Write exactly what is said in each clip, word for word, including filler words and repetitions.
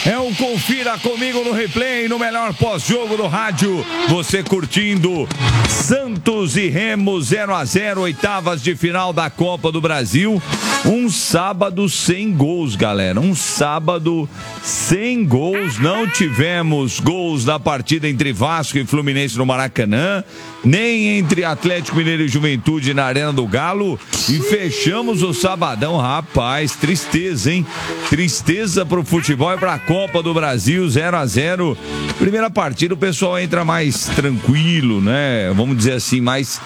É o Confira Comigo no Replay, no melhor pós-jogo do rádio. Você curtindo Santos e Remo zero a zero, oitavas de final da Copa do Brasil. Um sábado sem gols, galera. Um sábado sem gols. Não tivemos gols na partida entre Vasco e Fluminense no Maracanã, nem entre Atlético Mineiro e Juventude na Arena do Galo. E fechamos o sabadão, rapaz. Tristeza, hein? Tristeza pro futebol e pra Copa do Brasil, zero a zero. Primeira partida o pessoal entra mais tranquilo, né? Vamos dizer assim, mais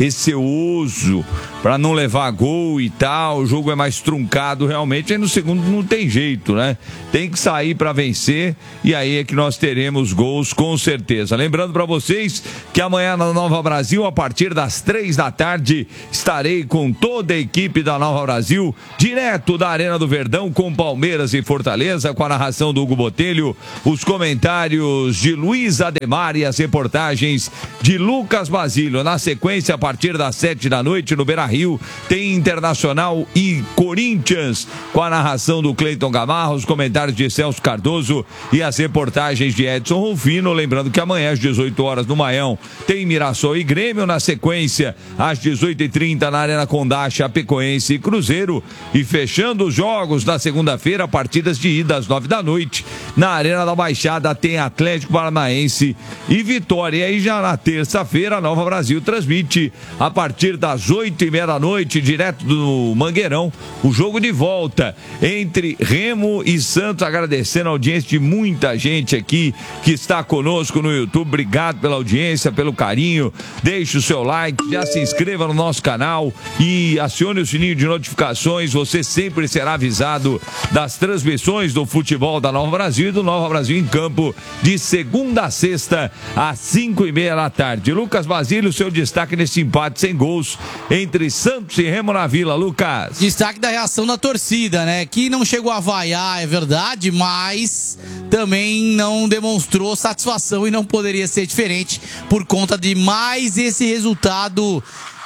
receoso para não levar gol e tal. O jogo é mais truncado realmente. Aí no segundo não tem jeito, né? Tem que sair para vencer e aí é que nós teremos gols com certeza. Lembrando para vocês que amanhã na Nova Brasil, a partir das três da tarde, estarei com toda a equipe da Nova Brasil, direto da Arena do Verdão, com Palmeiras e Fortaleza, com a narração do Hugo Botelho, os comentários de Luiz Ademar e as reportagens de Lucas Basílio. Na sequência, a partir das sete da noite, no Beira-Rio, tem Internacional e Corinthians, com a narração do Cleiton Gamarra, os comentários de Celso Cardoso e as reportagens de Edson Rufino. Lembrando que amanhã às dezoito horas no Maião tem Mirassol e Grêmio. Na sequência, às dezoito e trinta na Arena Condá, Chapecoense e Cruzeiro. E fechando os jogos na segunda-feira, partidas de ida às nove da noite, na Arena da Baixada tem Atlético Paranaense e Vitória. E aí já na terça-feira, a Nova Brasil transmite a partir das oito e meia da noite, direto do Mangueirão, o jogo de volta entre Remo e Santos. Agradecendo a audiência de muita gente aqui que está conosco no YouTube. Obrigado pela audiência, pelo carinho. Deixe o seu like, já se inscreva no nosso canal e acione o sininho de notificações. Você sempre será avisado das transmissões do futebol da Nova Brasil e do Nova Brasil em Campo, de segunda a sexta, às cinco e meia da tarde. Lucas Basílio, seu destaque nesse empate sem gols entre Santos e Remo na Vila, Lucas. Destaque da reação da torcida, né? Que não chegou a vaiar, é verdade, mas também não demonstrou satisfação e não poderia ser diferente por conta de mais esse resultado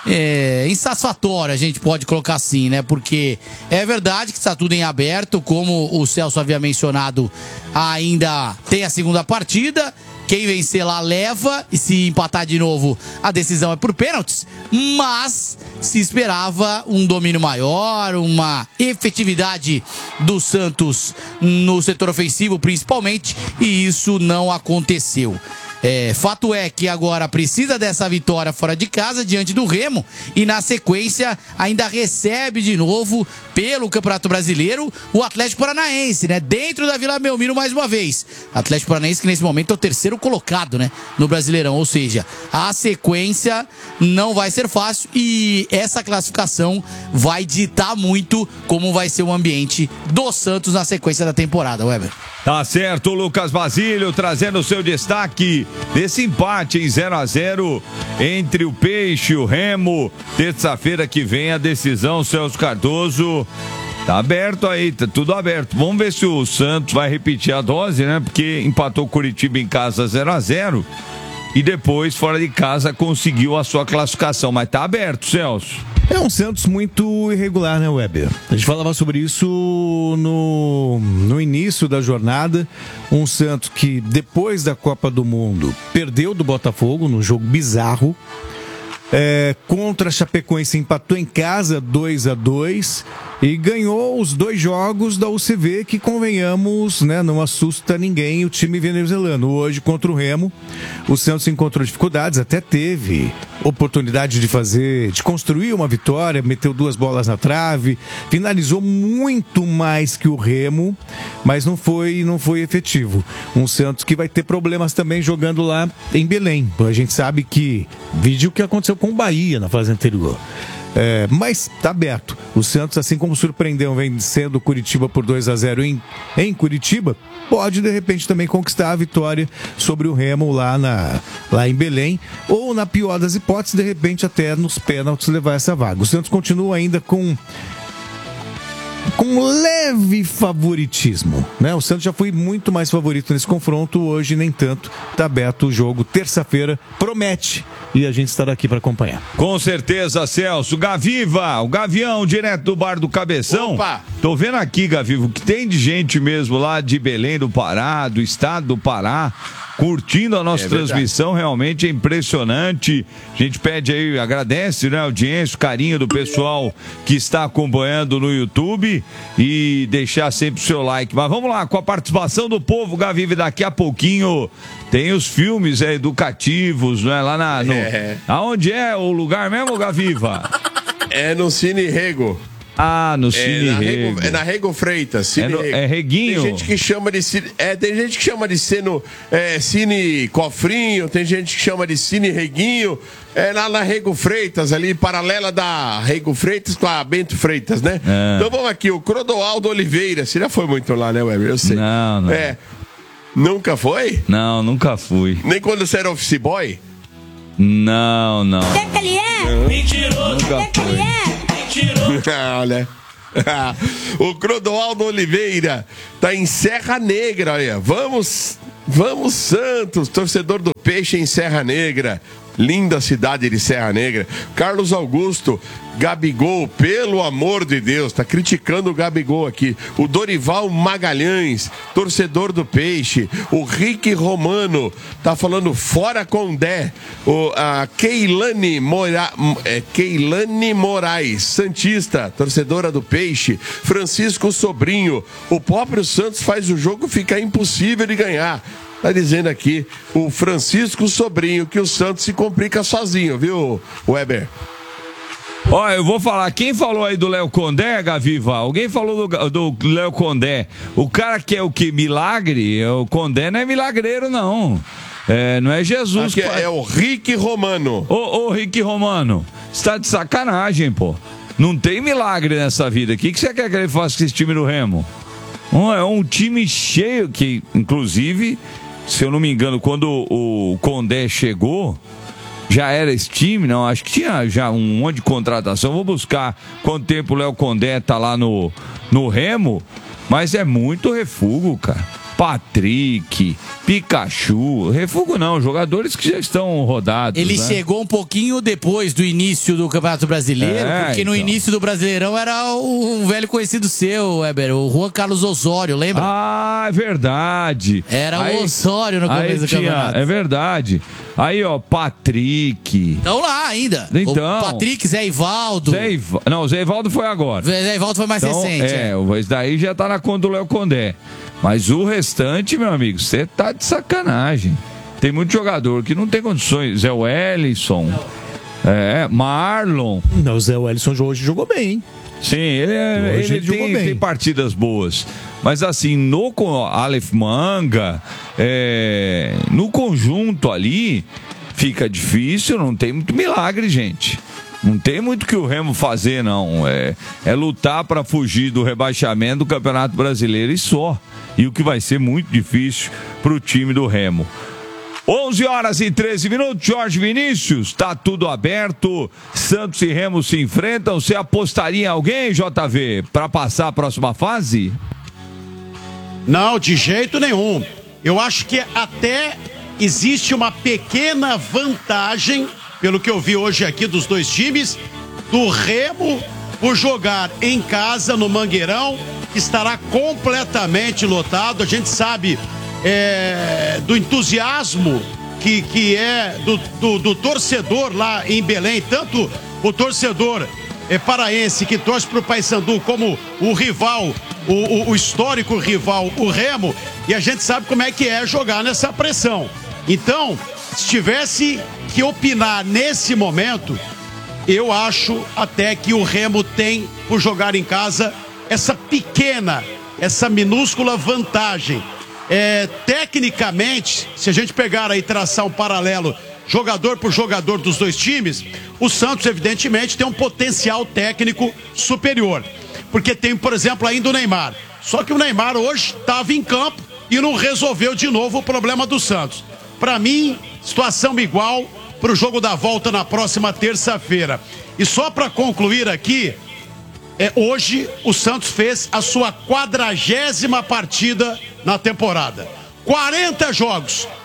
é, insatisfatório, a gente pode colocar assim, né? Porque é verdade que está tudo em aberto, como o Celso havia mencionado, ainda tem a segunda partida. Quem vencer lá leva, e se empatar de novo, a decisão é por pênaltis. Mas se esperava um domínio maior, uma efetividade do Santos no setor ofensivo, principalmente, e isso não aconteceu. É, fato é que agora precisa dessa vitória fora de casa diante do Remo e na sequência ainda recebe de novo pelo Campeonato Brasileiro o Atlético Paranaense, né? Dentro da Vila Belmiro mais uma vez. Atlético Paranaense que nesse momento é o terceiro colocado, né? No Brasileirão, ou seja, a sequência não vai ser fácil e essa classificação vai ditar muito como vai ser o ambiente do Santos na sequência da temporada, Weber. Tá certo, Lucas Basílio trazendo o seu destaque desse empate em zero a zero entre o Peixe e o Remo. Terça-feira que vem a decisão, Celso Cardoso. Tá aberto aí, tá tudo aberto. Vamos ver se o Santos vai repetir a dose, né? Porque empatou Curitiba em casa zero a zero e depois, fora de casa, conseguiu a sua classificação. Mas tá aberto, Celso. É um Santos muito irregular, né, Weber? A gente falava sobre isso no, no início da jornada. Um Santos que, depois da Copa do Mundo, perdeu do Botafogo num jogo bizarro. É, contra a Chapecoense empatou em casa dois a dois e ganhou os dois jogos da U C V, que, convenhamos, né, não assusta ninguém, o time venezuelano. Hoje, contra o Remo, o Santos encontrou dificuldades, até teve oportunidade de fazer, de construir uma vitória, meteu duas bolas na trave, finalizou muito mais que o Remo, mas não foi, não foi efetivo. Um Santos que vai ter problemas também jogando lá em Belém. A gente sabe que, vídeo que aconteceu com o Bahia na fase anterior. É, mas tá aberto. O Santos, assim como surpreendeu vencendo o Curitiba por dois a zero em, em Curitiba, pode de repente também conquistar a vitória sobre o Remo lá, na, lá em Belém, ou na pior das hipóteses, de repente até nos pênaltis levar essa vaga. O Santos continua ainda com com leve favoritismo, né? O Santos já foi muito mais favorito nesse confronto, hoje nem tanto. Tá aberto o jogo, terça-feira, promete e a gente estará aqui para acompanhar. Com certeza, Celso. Gaviva, o Gavião, direto do Bar do Cabeção. Opa! Tô vendo aqui, Gaviva, que tem de gente mesmo lá de Belém do Pará, do estado do Pará, curtindo a nossa é transmissão, realmente é impressionante. A gente pede aí, agradece, né, a audiência, o carinho do pessoal que está acompanhando no YouTube e deixar sempre o seu like. Mas vamos lá, com a participação do povo, Gaviva, daqui a pouquinho tem os filmes é, educativos, né, lá na... No... É. Aonde é o lugar mesmo, Gaviva? É no Cine Rego. Ah, no Cine é Rego. É na Rego Freitas. Cine é, no, Rego. é Reguinho? Tem gente que chama de Cine... É, tem gente que chama de Cine, é, Cine Cofrinho, tem gente que chama de Cine Reguinho. É lá na Rego Freitas, ali, paralela da Rego Freitas com a Bento Freitas, né? É. Então vamos aqui, o Clodoaldo Oliveira. Você já foi muito lá, né, Weber? Eu sei. Não, não. É. Nunca foi? Não, nunca fui. Nem quando você era office boy? Não, não. Até que ele é? Mentiroso. Até que ele é? Mentiroso. Olha. O Clodoaldo Oliveira tá em Serra Negra, olha. Vamos, vamos Santos, torcedor do Peixe em Serra Negra. Linda cidade de Serra Negra. Carlos Augusto, Gabigol, pelo amor de Deus, tá criticando o Gabigol aqui. O Dorival Magalhães, torcedor do Peixe. O Rick Romano, tá falando fora Condé. O, a Keilane, Mora, é, Keilane Moraes, santista, torcedora do Peixe. Francisco Sobrinho, o próprio Santos faz o jogo ficar impossível de ganhar. Tá dizendo aqui o Francisco Sobrinho que o Santos se complica sozinho, viu, Weber? Ó, eu vou falar, quem falou aí do Léo Condé, Gaviva? Alguém falou do, do Léo Condé. O cara que é o que? Milagre? O Condé não é milagreiro, não. É, não é Jesus. Que é, é o Rick Romano. Ô, ô, Rick Romano, você tá de sacanagem, pô. Não tem milagre nessa vida. O que, que você quer que ele faça com esse time do Remo? Um, é um time cheio que, inclusive... Se eu não me engano, quando o Condé chegou, já era esse time, não? Acho que tinha já um monte de contratação. Vou buscar quanto tempo o Léo Condé tá lá no, no Remo, mas é muito refugo, cara. Patrick, Pikachu, refugo não, jogadores que já estão rodados. Ele né? chegou um pouquinho depois do início do Campeonato Brasileiro, é, porque no então. início do Brasileirão era um velho conhecido seu, Weber, o Juan Carlos Osório, lembra? Ah, é verdade. Era aí, o Osório no começo do tinha, campeonato. É verdade. Aí, ó, Patrick. Estão lá ainda. Então, o Patrick, Zé Ivaldo. Zé Iv... Não, o Zé Ivaldo foi agora. Zé Ivaldo foi mais então, recente. É, é, esse daí já tá na conta do Léo Condé. Mas o restante, meu amigo, você tá de sacanagem. Tem muito jogador que não tem condições. Zé Wellison, é, Marlon. Não, o Zé Wellison hoje jogou bem, hein? Sim, ele, é, ele, ele tem, tem partidas boas. Mas assim, no Aleph Manga, é, no conjunto ali, fica difícil, não tem muito milagre, gente. Não tem muito que o Remo fazer, não. É, é lutar para fugir do rebaixamento do Campeonato Brasileiro e só. E o que vai ser muito difícil para o time do Remo. onze horas e treze minutos, Jorge Vinícius, tá tudo aberto. Santos e Remo se enfrentam. Você apostaria em alguém, J V, para passar a próxima fase? Não, de jeito nenhum. Eu acho que até existe uma pequena vantagem, pelo que eu vi hoje aqui dos dois times, do Remo por jogar em casa no Mangueirão, que estará completamente lotado. A gente sabe é, do entusiasmo que, que é do, do, do torcedor lá em Belém, tanto o torcedor é, paraense que torce para o Paysandu, como o rival, o, o, o histórico rival, o Remo, e a gente sabe como é que é jogar nessa pressão. Então, se tivesse que opinar nesse momento, eu acho até que o Remo tem, por jogar em casa, essa pequena, essa minúscula vantagem. É, tecnicamente, se a gente pegar aí e traçar um paralelo, jogador por jogador dos dois times, o Santos, evidentemente, tem um potencial técnico superior. Porque tem, por exemplo, ainda o Neymar. Só que o Neymar hoje estava em campo e não resolveu de novo o problema do Santos. Para mim, situação igual para o jogo da volta na próxima terça-feira. E só para concluir aqui, é, hoje o Santos fez a sua quadragésima partida na temporada. quarenta jogos.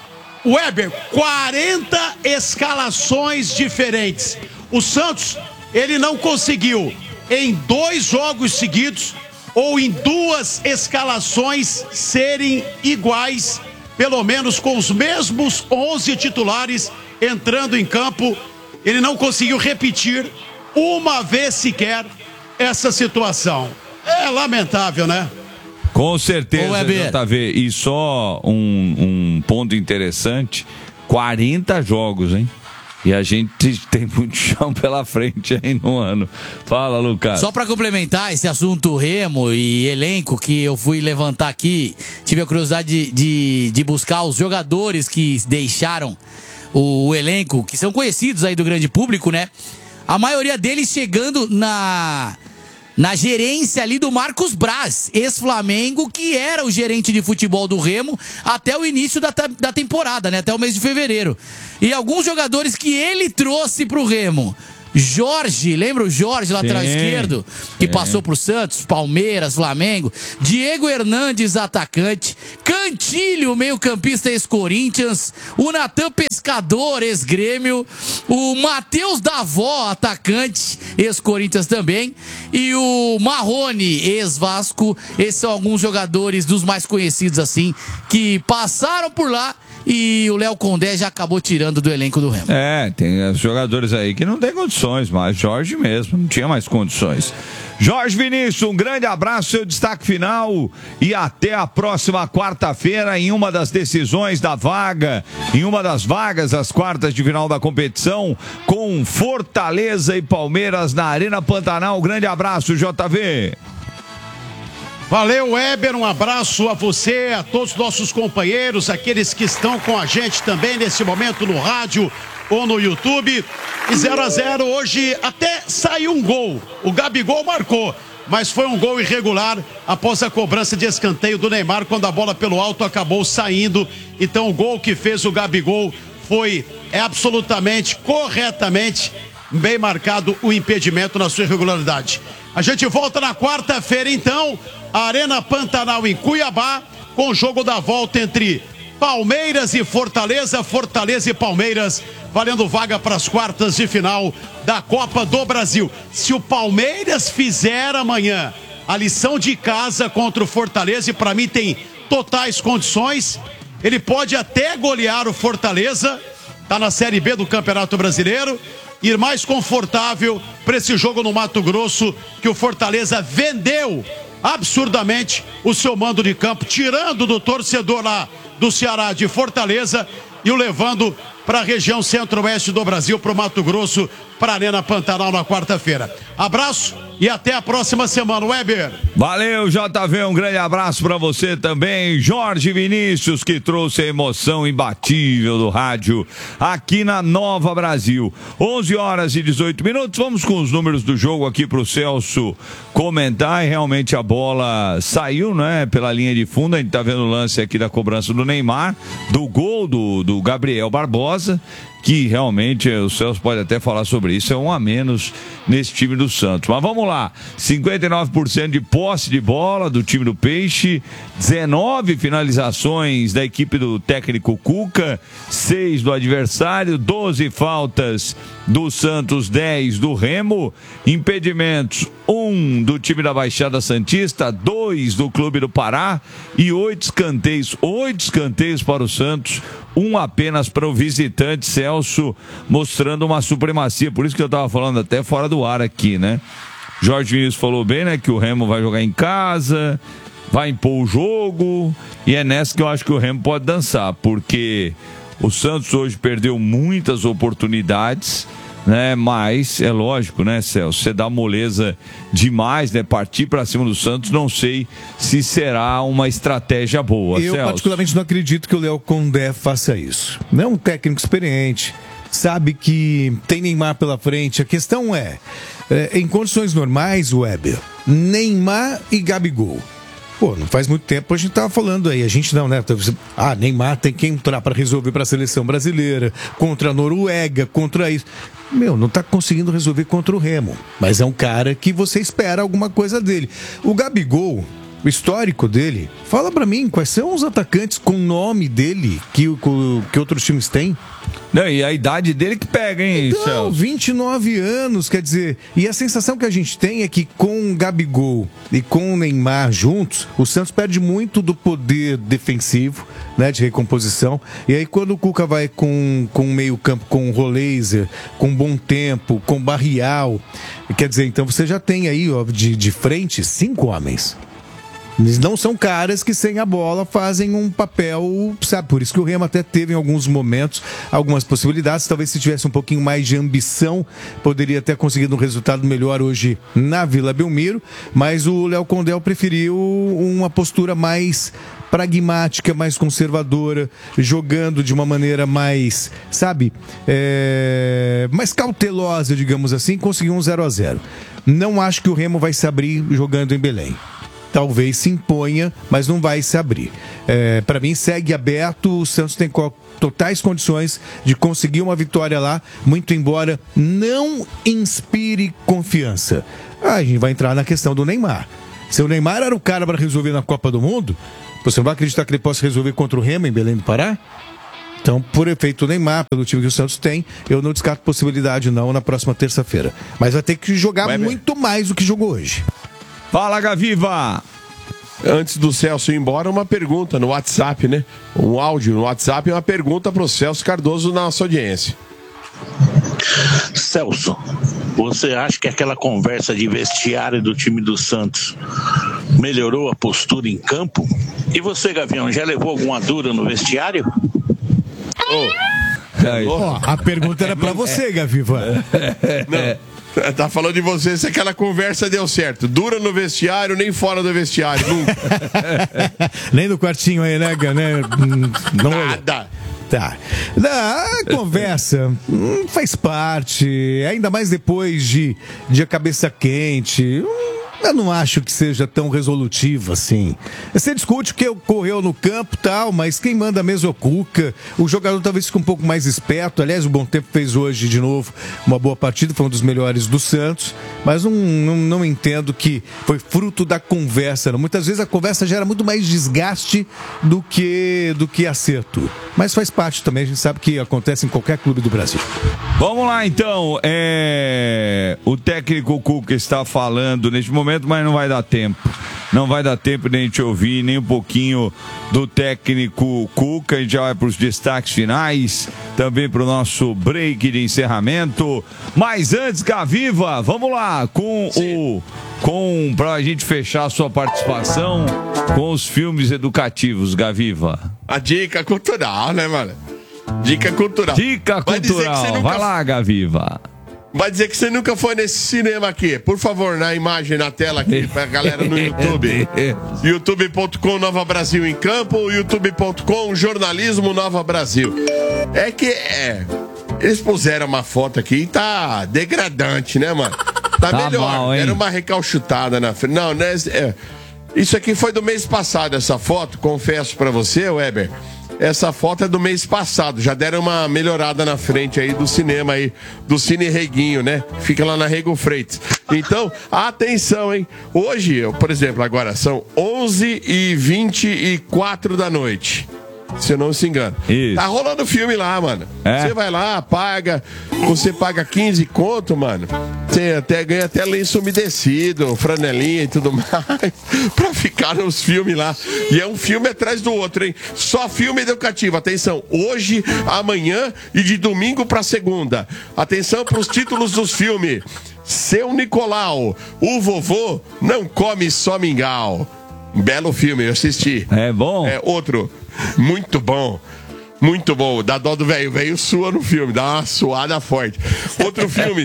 Weber, quarenta escalações diferentes. O Santos, ele não conseguiu em dois jogos seguidos ou em duas escalações serem iguais, pelo menos com os mesmos onze titulares entrando em campo. Ele não conseguiu repetir uma vez sequer essa situação. É lamentável, né? Com certeza, J V. E só um, um ponto interessante, quarenta jogos, hein? E a gente tem muito chão pela frente aí no ano. Fala, Lucas. Só para complementar esse assunto Remo e elenco que eu fui levantar aqui, tive a curiosidade de, de, de buscar os jogadores que deixaram o, o elenco, que são conhecidos aí do grande público, né? A maioria deles chegando na... na gerência ali do Marcos Braz, ex-Flamengo, que era o gerente de futebol do Remo até o início da, da temporada, né? Até o mês de fevereiro. E alguns jogadores que ele trouxe pro Remo. Jorge, lembra o Jorge, lateral sim, esquerdo, que sim. passou pro Santos, Palmeiras, Flamengo. Diego Hernandes, atacante. Cantilho, meio-campista, ex-Corinthians. O Natan Pescador, ex-Grêmio. O Matheus Davó, atacante, ex-Corinthians também. E o Marrone, ex-Vasco. Esses são alguns jogadores dos mais conhecidos, assim, que passaram por lá. E o Léo Condé já acabou tirando do elenco do Remo. É, tem jogadores aí que não tem condições mais. Jorge mesmo, não tinha mais condições. Jorge Vinícius, um grande abraço, seu destaque final e até a próxima quarta-feira em uma das decisões da vaga, em uma das vagas das quartas de final da competição, com Fortaleza e Palmeiras na Arena Pantanal. Um grande abraço, J V. Valeu, Weber, um abraço a você, a todos os nossos companheiros, aqueles que estão com a gente também nesse momento no rádio ou no YouTube. E zero a zero hoje até saiu um gol, o Gabigol marcou, mas foi um gol irregular após a cobrança de escanteio do Neymar, quando a bola pelo alto acabou saindo. Então o gol que fez o Gabigol foi é absolutamente, corretamente, bem marcado o impedimento na sua irregularidade. A gente volta na quarta-feira, então, Arena Pantanal em Cuiabá, com o jogo da volta entre Palmeiras e Fortaleza, Fortaleza e Palmeiras, valendo vaga para as quartas de final da Copa do Brasil. Se o Palmeiras fizer amanhã a lição de casa contra o Fortaleza, e para mim tem totais condições, ele pode até golear o Fortaleza, tá na Série B do Campeonato Brasileiro, ir mais confortável para esse jogo no Mato Grosso, que o Fortaleza vendeu absurdamente o seu mando de campo, tirando do torcedor lá do Ceará de Fortaleza e o levando para a região centro-oeste do Brasil, para o Mato Grosso, para a Arena Pantanal na quarta-feira. Abraço e até a próxima semana, Weber. Valeu, J V, um grande abraço para você também. Jorge Vinícius, que trouxe a emoção imbatível do rádio aqui na Nova Brasil. onze horas e dezoito minutos, vamos com os números do jogo aqui para o Celso comentar. E realmente a bola saiu, né, pela linha de fundo. A gente tá vendo o lance aqui da cobrança do Neymar, do gol do, do Gabriel Barbosa, que realmente o Celso pode até falar sobre isso, é um a menos nesse time do Santos. Mas vamos lá, cinquenta e nove por cento de posse de bola do time do Peixe, dezenove finalizações da equipe do técnico Cuca, seis do adversário, doze faltas do Santos, dez do Remo, impedimentos, um do time da Baixada Santista, dois do Clube do Pará e oito escanteios, oito escanteios para o Santos, um apenas para o visitante, Celso, mostrando uma supremacia. Por isso que eu estava falando até fora do ar aqui, né? Jorge Vinícius falou bem, né, que o Remo vai jogar em casa, vai impor o jogo, e é nessa que eu acho que o Remo pode dançar, porque o Santos hoje perdeu muitas oportunidades, né? Mas é lógico, né, Celso? Você dá moleza demais, né? Partir para cima do Santos, não sei se será uma estratégia boa. Eu Celso, particularmente não acredito que o Léo Condé faça isso. Não é um técnico experiente, sabe que tem Neymar pela frente. A questão é, é em condições normais, Weber, Neymar e Gabigol. Pô, não faz muito tempo a gente tava falando aí, a gente não, né? Ah, Neymar tem que entrar para resolver para a seleção brasileira, contra a Noruega, contra isso. Meu, não tá conseguindo resolver contra o Remo, mas é um cara que você espera alguma coisa dele. O Gabigol, o histórico dele. Fala pra mim, quais são os atacantes com nome dele que, que outros times têm? Não, e a idade dele que pega, hein, Então, Celso? vinte e nove anos, quer dizer, e a sensação que a gente tem é que com o Gabigol e com o Neymar juntos, o Santos perde muito do poder defensivo, né, de recomposição. E aí quando o Cuca vai com, com meio campo, com o Roleiser, com Bom Tempo, com Barrial, quer dizer, então você já tem aí, ó, de, de frente, cinco homens. Eles não são caras que sem a bola fazem um papel, sabe? Por isso que o Remo até teve em alguns momentos algumas possibilidades. Talvez se tivesse um pouquinho mais de ambição, poderia ter conseguido um resultado melhor hoje na Vila Belmiro. Mas o Léo Condel preferiu uma postura mais pragmática, mais conservadora, jogando de uma maneira mais, sabe, é... mais cautelosa, digamos assim, conseguiu um zero a zero. Não acho que o Remo vai se abrir jogando em Belém. Talvez se imponha, mas não vai se abrir. É, para mim, segue aberto. O Santos tem co- totais condições de conseguir uma vitória lá, muito embora não inspire confiança. Ah, a gente vai entrar na questão do Neymar. Se o Neymar era o cara para resolver na Copa do Mundo, você não vai acreditar que ele possa resolver contra o Remo em Belém do Pará? Então, por efeito do Neymar, pelo time que o Santos tem, eu não descarto possibilidade não na próxima terça-feira. Mas vai ter que jogar Ué, muito mais do que jogou hoje. Fala, Gaviva! Antes do Celso ir embora, uma pergunta no WhatsApp, né? Um áudio no WhatsApp e uma pergunta pro Celso Cardoso na nossa audiência. Celso, você acha que aquela conversa de vestiário do time do Santos melhorou a postura em campo? E você, Gavião, já levou alguma dura no vestiário? Aí. Ó, a pergunta era pra você, Gaviva. Não. Tá falando de você se aquela conversa deu certo. Dura no vestiário, nem fora do vestiário. Nunca. Nem no quartinho aí, né, Gá, né? Não Nada. Tá. A conversa hum, faz parte, ainda mais depois de, de a cabeça quente. Hum, eu não acho que seja tão resolutivo assim. Você discute o que ocorreu no campo e tal, mas quem manda mesmo é o Cuca. O jogador talvez fique um pouco mais esperto. Aliás, o Bom Tempo fez hoje de novo uma boa partida, foi um dos melhores do Santos. Mas não, não, não entendo que foi fruto da conversa. Não. Muitas vezes a conversa gera muito mais desgaste do que, do que acerto. Mas faz parte também, a gente sabe que acontece em qualquer clube do Brasil. Vamos lá, então. É... O técnico Cuca está falando neste momento, mas não vai dar tempo. Não vai dar tempo de a gente ouvir nem um pouquinho do técnico Cuca. A gente já vai para os destaques finais, também para o nosso break de encerramento. Mas antes, Gaviva, vamos lá com Sim. o... com para a gente fechar a sua participação com os filmes educativos, Gaviva. A dica cultural, né, mano? Dica cultural. Dica Vai dizer que cultural. você nunca... Vai lá, Gaviva. Vai dizer que você nunca foi nesse cinema aqui. Por favor, na imagem, na tela aqui, pra galera no YouTube. youtube ponto com Nova Brasil em Campo, youtube ponto com Jornalismo Nova Brasil. É que, é... Eles puseram uma foto aqui e tá degradante, né, mano? Tá, tá melhor. Mal, era uma recalchutada na frente. Não, né? É... Isso aqui foi do mês passado, essa foto, confesso pra você, Weber. Essa foto é do mês passado, já deram uma melhorada na frente aí do cinema aí, do Cine Reguinho, né? Fica lá na Rego Freitas. Então, atenção, hein? Hoje, por exemplo, agora são onze e vinte e quatro da noite. Se eu não se engano. Isso. Tá rolando filme lá, mano. É? Você vai lá, paga, você paga quinze conto, mano. Você até ganha até lenço umedecido, franelinha e tudo mais, pra ficar nos filmes lá. E é um filme atrás do outro, hein? Só filme educativo. Atenção, hoje, amanhã e de domingo pra segunda. Atenção pros títulos dos filmes. Seu Nicolau, o vovô não come só mingau. Belo filme, eu assisti. É bom? É, outro. Muito bom. Muito bom. Dá dó do velho. O velho sua no filme. Dá uma suada forte. Outro filme.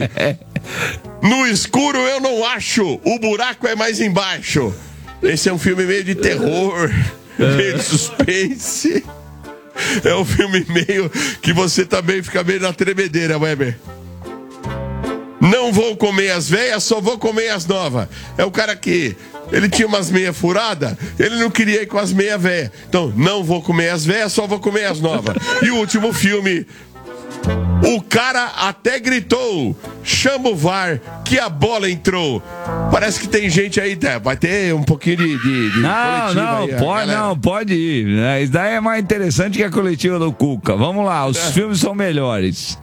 No escuro eu não acho. O buraco é mais embaixo. Esse é um filme meio de terror. Meio de suspense. É um filme meio que você também fica meio na tremedeira, Weber. Não vou comer as velhas, só vou comer as novas. É o cara que... Ele tinha umas meias furadas, ele não queria ir com as meias velhas. Então, não vou comer as velhas, só vou comer as novas. E o último filme, O cara até gritou, chama o V A R, que a bola entrou. Parece que tem gente aí, né? Vai ter um pouquinho de, de, de Não, não, aí, pode, não, pode ir. Né? Isso daí é mais interessante que a coletiva do Cuca. Vamos lá, os é. filmes são melhores.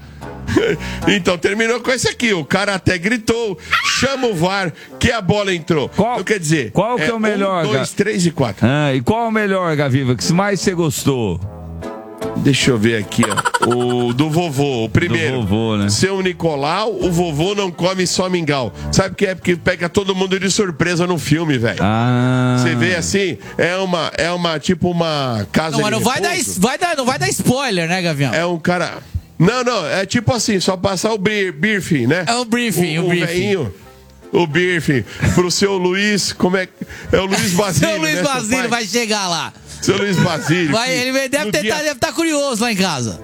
Então, terminou com esse aqui. O cara até gritou, chama o V A R, que a bola entrou. Qual, então, quer dizer, qual que é, é o melhor? Um, dois, três e quatro. Ah, e qual é o melhor, Gaviva, que mais você gostou? Deixa eu ver aqui, ó. O do vovô, o primeiro. Do vovô, né? Seu Nicolau, o vovô não come só mingau. Sabe o que é? Porque pega todo mundo de surpresa no filme, velho. Ah. Você vê assim, é uma, é uma, tipo uma casa não, mas não de vai dar, repouso. vai dar, não vai dar spoiler, né, Gavião? É um cara... Não, não, é tipo assim, só passar o briefing, né? É o briefing, o, o, o briefing. Veinho, o briefing, pro seu Luiz, como é... É o Luiz Basílio, Seu Luiz né, Basílio seu vai chegar lá. Seu Luiz Basílio. Vai, ele deve estar dia... deve tá curioso lá em casa.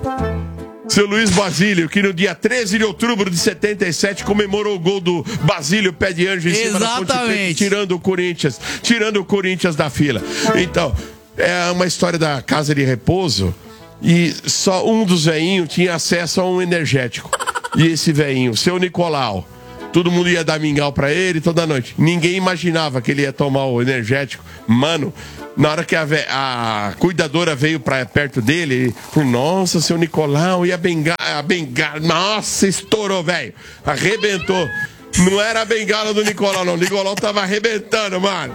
Seu Luiz Basílio, que no dia treze de outubro de setenta e sete comemorou o gol do Basílio Pé de Anjo em cima da Ponte Preta, tirando o Corinthians, tirando o Corinthians da fila. Então, é uma história da casa de repouso e só um dos veinhos tinha acesso a um energético. E esse veinho, seu Nicolau, todo mundo ia dar mingau pra ele toda noite. Ninguém imaginava que ele ia tomar o energético. Mano, na hora que a, a cuidadora veio pra perto dele, ele falou, nossa, seu Nicolau, e a bengala, a bengala, nossa, estourou, velho. Arrebentou. Não era a bengala do Nicolau, não. O Nicolau tava arrebentando, mano.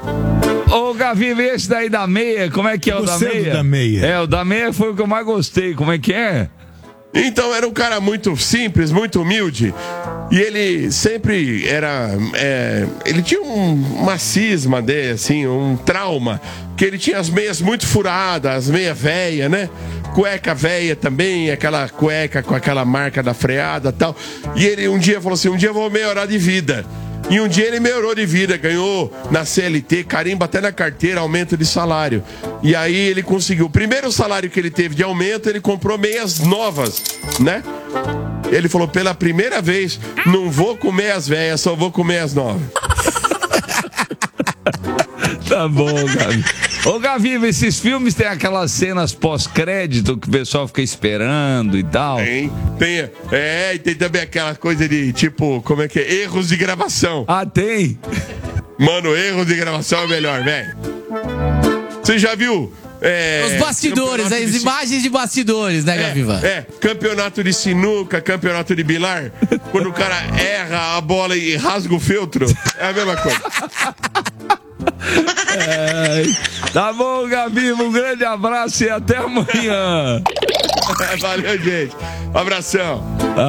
Ô, Gaviva, esse daí da meia, como é que é o da meia? da meia? É, o da meia foi o que eu mais gostei. Como é que é? Então, era um cara muito simples, muito humilde. E ele sempre era... É, ele tinha um, uma cisma dele, assim, um trauma. Que ele tinha as meias muito furadas, as meias velhas, né? Cueca velha também, aquela cueca com aquela marca da freada e tal. E ele um dia falou assim, um dia eu vou melhorar de vida. E um dia ele melhorou de vida, ganhou na C L T, carimbo até na carteira, aumento de salário. E aí ele conseguiu. O primeiro salário que ele teve de aumento, ele comprou meias novas, né? Ele falou, pela primeira vez, não vou comer as velhas, só vou comer as novas. Tá bom, Gavi. Ô, Gaviva, esses filmes tem aquelas cenas pós-crédito que o pessoal fica esperando e tal. Tem, tem. É, e tem também aquela coisa de, tipo, como é que é? Erros de gravação. Ah, tem? Mano, erros de gravação é melhor, velho. Você já viu? É, Os bastidores, as de... imagens de bastidores, né, é, Gaviva? É, campeonato de sinuca, campeonato de bilar. Quando o cara erra a bola e rasga o feltro, é a mesma coisa. É, tá bom, Gaviva, um grande abraço e até amanhã. Valeu, gente. Um abração.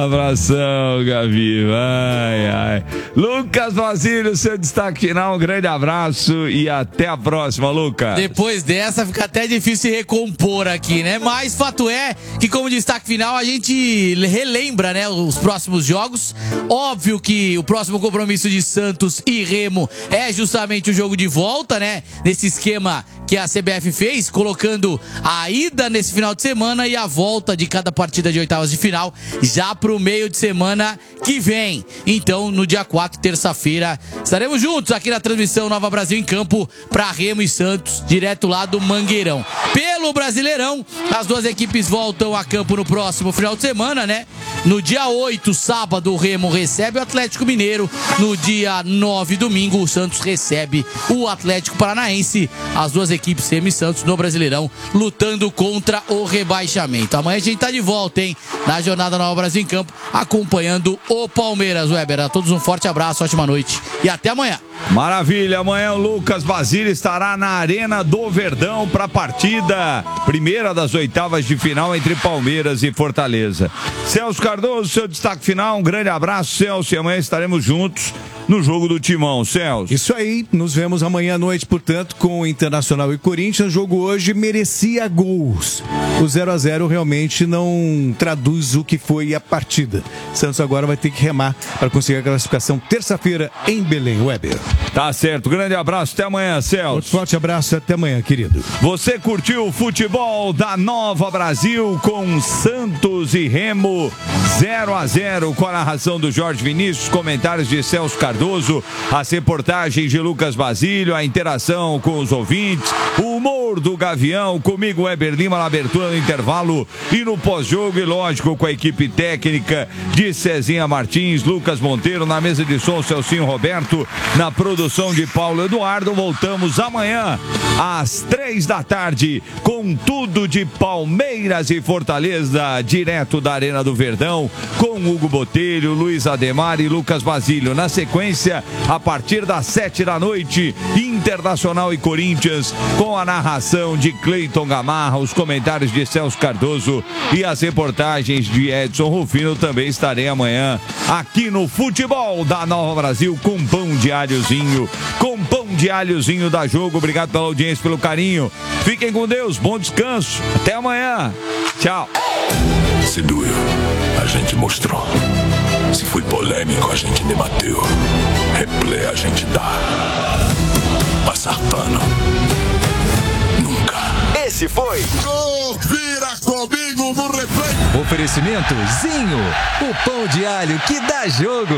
Abração, Gaviva. Ai, ai. Lucas Basílio, seu destaque final, um grande abraço e até a próxima, Lucas. Depois dessa fica até difícil se recompor aqui, né? Mas fato é que, como destaque final, a gente relembra, né, os próximos jogos. Óbvio que o próximo compromisso de Santos e Remo é justamente o jogo de volta, né? Nesse esquema que a C B F fez, colocando a ida nesse final de semana e a volta de cada partida de oitavas de final já pro meio de semana que vem. Então, no dia quatro, terça-feira, estaremos juntos aqui na transmissão Nova Brasil em Campo para Remo e Santos, direto lá do Mangueirão. Pelo Brasileirão, as duas equipes voltam a campo no próximo final de semana, né? No dia oito, sábado, o Remo recebe o Atlético Mineiro. No dia nove, domingo, o Santos recebe o Atlético Paranaense. As duas equipes, Remo e Santos, no Brasileirão, lutando contra o rebaixamento. Amanhã a gente tá de volta, hein? Na jornada Nova Brasil em Campo, acompanhando o Palmeiras. Weber, a todos um forte abraço, ótima noite e até amanhã. Maravilha, amanhã o Lucas Basílio estará na Arena do Verdão para a partida primeira das oitavas de final entre Palmeiras e Fortaleza. Celso Cardoso, seu destaque final, um grande abraço, Celso, e amanhã estaremos juntos no jogo do Timão, Celso. Isso aí, nos vemos amanhã à noite, portanto, com o Internacional e Corinthians. O jogo hoje merecia gols. O zero a zero realmente não traduz o que foi a partida. Santos agora vai ter que remar para conseguir a classificação terça-feira em Belém, Weber. Tá certo, grande abraço, até amanhã, Celso. Muito forte abraço, até amanhã, querido. Você curtiu o futebol da Nova Brasil com Santos e Remo zero a zero com a narração do Jorge Vinícius, comentários de Celso Cardoso, as reportagens de Lucas Basílio, a interação com os ouvintes, o humor do Gavião, comigo Weber Lima na abertura do intervalo e no pós-jogo, e lógico com a equipe técnica de Cezinha Martins, Lucas Monteiro, na mesa de som Celcinho Roberto, na produção de Paulo Eduardo. Voltamos amanhã às três da tarde com tudo de Palmeiras e Fortaleza, direto da Arena do Verdão, com Hugo Botelho, Luiz Ademar e Lucas Basílio. Na sequência, a partir das sete da noite, Internacional e Corinthians, com a narração de Cleiton Gamarra, os comentários de Celso Cardoso e as reportagens de Edson Rufino. Também estarei amanhã aqui no Futebol da Nova Brasil com pão de alhozinho, com pão de alhozinho da Jogo. Obrigado pela audiência, pelo carinho. Fiquem com Deus, bom descanso. Até amanhã. Tchau. Se doeu, a gente mostrou. Se foi polêmico, a gente debateu. Replay a gente dá. Passar pano. Nunca. Esse foi Confira comigo no replay. Oferecimento Zinho, o pão de alho que dá jogo.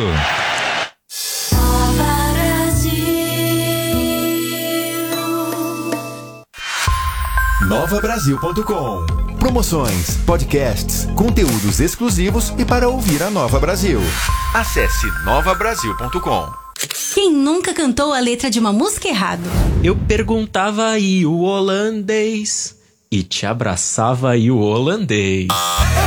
nova brasil ponto com. Promoções, podcasts, conteúdos exclusivos e para ouvir a Nova Brasil. Acesse nova brasil ponto com. Quem nunca cantou a letra de uma música errado? Eu perguntava aí o holandês e te abraçava aí o holandês.